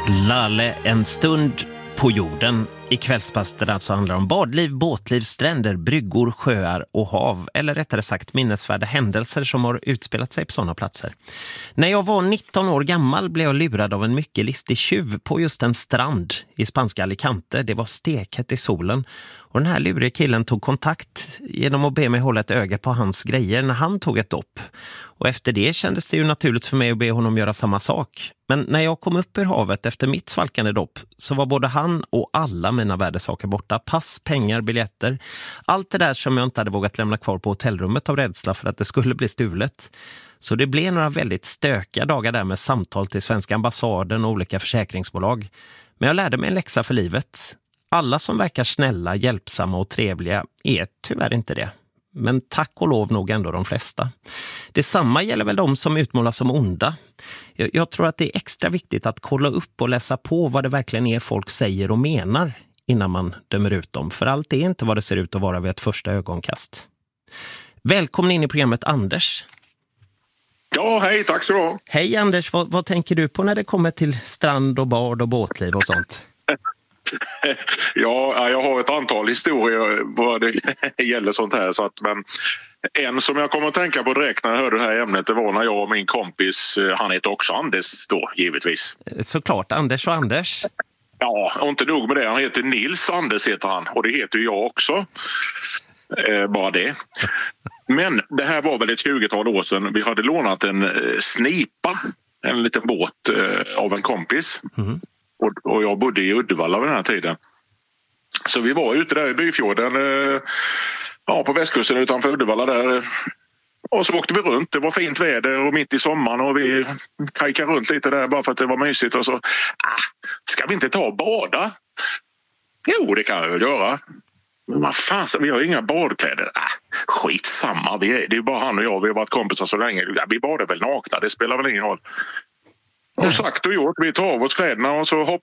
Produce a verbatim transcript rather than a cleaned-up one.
Lalle, en stund på jorden. I kvällspasten alltså handlar om badliv, båtliv, stränder, bryggor, sjöar och hav. Eller rättare sagt minnesvärda händelser som har utspelat sig på sådana platser. När jag var nitton år gammal blev jag lurad av en mycket listig tjuv på just en strand i spanska Alicante. Det var stekhett i solen. Och den här luriga killen tog kontakt genom att be mig hålla ett öga på hans grejer när han tog ett dopp. Och efter det kändes det ju naturligt för mig att be honom göra samma sak. Men när jag kom upp ur havet efter mitt svalkande dopp så var både han och alla mina värdesaker borta. Pass, pengar, biljetter. Allt det där som jag inte hade vågat lämna kvar på hotellrummet av rädsla för att det skulle bli stulet. Så det blev några väldigt stökiga dagar där med samtal till svenska ambassaden och olika försäkringsbolag. Men jag lärde mig en läxa för livet. Alla som verkar snälla, hjälpsamma och trevliga är tyvärr inte det. Men tack och lov nog ändå de flesta. Detsamma gäller väl de som utmålas som onda. Jag, jag tror att det är extra viktigt att kolla upp och läsa på vad det verkligen är folk säger och menar innan man dömer ut dem. För allt är inte vad det ser ut att vara vid ett första ögonkast. Välkommen in i programmet, Anders. Ja, hej, tack så du. Hej Anders, vad, vad tänker du på när det kommer till strand och bad och båtliv och sånt? Ja, jag har ett antal historier vad det gäller sånt här. Så att, men en som jag kommer att tänka på direkt när jag hörde det här ämnet, det var när jag och min kompis, han heter också Anders då, givetvis. Såklart, Anders och Anders. Ja, och inte nog med det, han heter Nils Anders heter han, och det heter ju jag också. Eh, bara det. Men det här var väl ett tjugotal år sedan. Vi hade lånat en eh, snipa, en liten båt eh, av en kompis. Mm. Och, och jag bodde i Uddevalla vid den här tiden. Så vi var ute där i Byfjorden, eh, ja, på västkusten utanför Uddevalla där. Och så åkte vi runt. Det var fint väder och mitt i sommaren och vi kajkade runt lite där bara för att det var mysigt. Och så, ah, ska vi inte ta och bada? Jo, det kan vi väl göra. Men vad fan, vi har inga badkläder. Ah, skitsamma, vi är, det är bara han och jag. Vi har varit kompisar så länge. Vi badar väl nakna, det spelar väl ingen roll. Och sagt och gjort, vi tar av oss kläderna och så hopp,